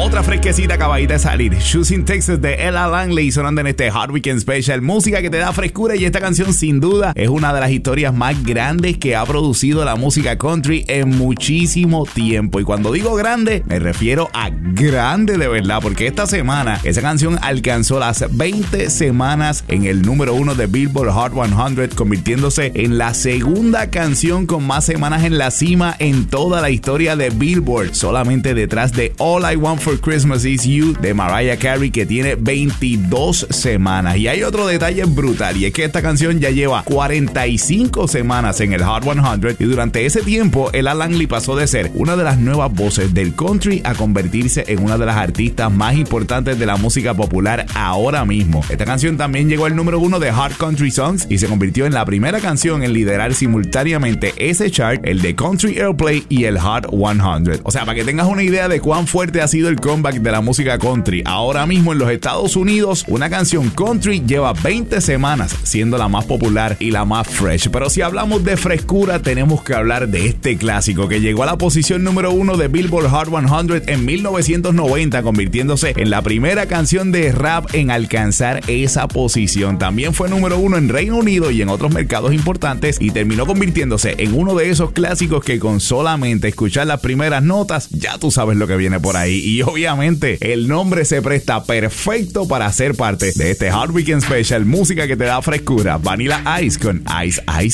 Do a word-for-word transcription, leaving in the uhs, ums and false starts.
Otra fresquecita acabadita de salir. Choosing Texas de Ella Langley sonando en este Hot Weekend Special. Música que te da frescura, y esta canción sin duda es una de las historias más grandes que ha producido la música country en muchísimo tiempo. Y cuando digo grande, me refiero a grande de verdad, porque esta semana esa canción alcanzó las veinte semanas en el número uno de Billboard Hot cien, convirtiéndose en la segunda canción con más semanas en la cima en toda la historia de Billboard, solamente detrás de All I Want for Christmas Is You de Mariah Carey, que tiene veintidós semanas. Y hay otro detalle brutal, y es que esta canción ya lleva cuarenta y cinco semanas en el Hot cien, y durante ese tiempo Ella Langley pasó de ser una de las nuevas voces del country a convertirse en una de las artistas más importantes de la música popular ahora mismo. Esta canción también llegó al número uno de Hot Country Songs y se convirtió en la primera canción en liderar simultáneamente ese chart, el de Country Airplay y el Hot cien. O sea, para que tengas una idea de cuán fuerte ha sido el comeback de la música country, ahora mismo en los Estados Unidos una canción country lleva veinte semanas siendo la más popular y la más fresh. Pero si hablamos de frescura, tenemos que hablar de este clásico que llegó a la posición número uno de Billboard Hot cien en mil novecientos noventa, convirtiéndose en la primera canción de rap en alcanzar esa posición. También fue número uno en Reino Unido y en otros mercados importantes, y terminó convirtiéndose en uno de esos clásicos que con solamente escuchar las primeras notas ya tú sabes lo que viene por ahí. Y obviamente el nombre se presta perfecto para ser parte de este Hot Weekend Special, música que te da frescura. Vanilla Ice con Ice Ice